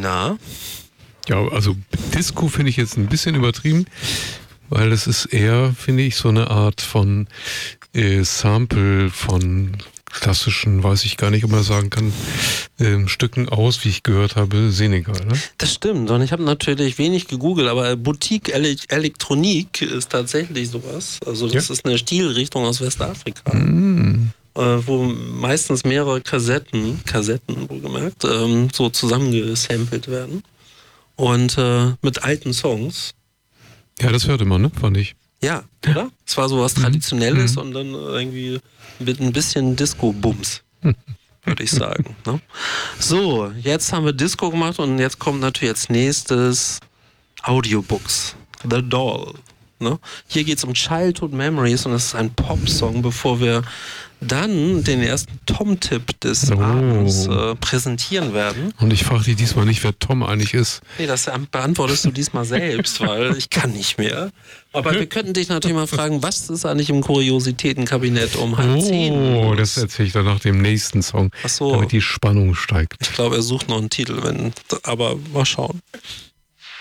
Na? Ja, also Disco finde ich jetzt ein bisschen übertrieben, weil es ist eher, finde ich, so eine Art von Sample von klassischen, weiß ich gar nicht, ob man sagen kann, Stücken aus, wie ich gehört habe, Senegal. Ne? Das stimmt. Und ich habe natürlich wenig gegoogelt, aber Boutique Elektronik ist tatsächlich sowas. Also das ist eine Stilrichtung aus Westafrika. Wo meistens mehrere Kassetten wohlgemerkt, so zusammengesampelt werden. Und mit alten Songs. Ja, das hörte man, ne? Fand ich. Ja, oder? Es war so was Traditionelles und dann irgendwie mit ein bisschen Disco-Bums, würde ich sagen. Ne? So, jetzt haben wir Disco gemacht und jetzt kommt natürlich als nächstes Audiobooks. The Doll. Ne? Hier geht es um Childhood Memories und es ist ein Pop-Song, bevor wir dann den ersten Tom-Tipp des Abends präsentieren werden. Und ich frage dich diesmal nicht, wer Tom eigentlich ist. Nee, das beantwortest du diesmal selbst, weil ich kann nicht mehr. Aber wir könnten dich natürlich mal fragen, was ist eigentlich im Kuriositätenkabinett um 9:30? Oh, das erzähle ich dann nach dem nächsten Song, Ach so. damit die Spannung steigt. Ich glaube, er sucht noch einen Titel, aber mal schauen.